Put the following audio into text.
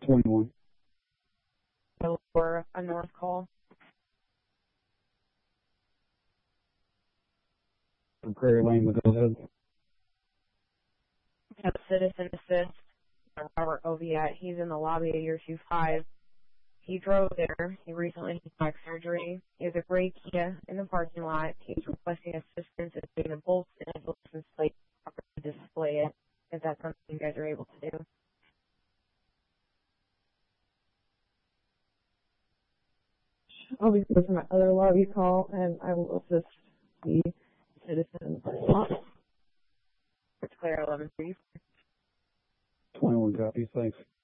21. For a North call. From Prairie Lane, but go ahead. Have citizen assist. Robert Oviatt. He's in the lobby of year 25. He drove there. He recently had back surgery. He has a gray Kia in the parking lot. He's requesting assistance in getting the bolts and his license plate to display it. If that's something you guys are able to do. I'll be going to my other lobby call, and I will assist the citizen in the parking lot. It's clear 11-3. 21 copies, thanks.